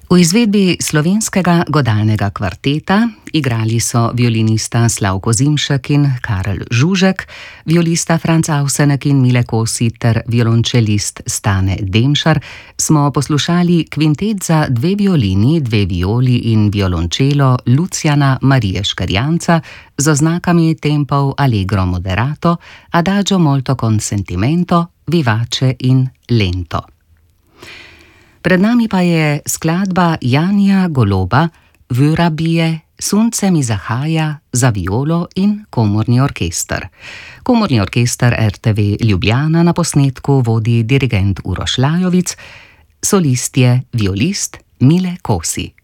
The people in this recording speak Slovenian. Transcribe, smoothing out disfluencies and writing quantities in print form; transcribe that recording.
V izvedbi slovenskega godalnega kvarteta igrali so violinista Slavko Zimšek in Karel Žužek, violista Franc Avsenek in Mile Kosi ter violončelist Stane Demšar, smo poslušali kvintet za dve violini, dve violi in violončelo Luciana Marije Škrjanca z oznakami tempov allegro moderato, adagio molto con sentimento, vivace in lento. Pred nami pa je skladba Janija Goloba Vöra bije, Sunce mi zahaja za violo in komorni orkester. Komorni orkester RTV Ljubljana na posnetku vodi dirigent Uroš Lajovic, solist je violist Mile Kosi.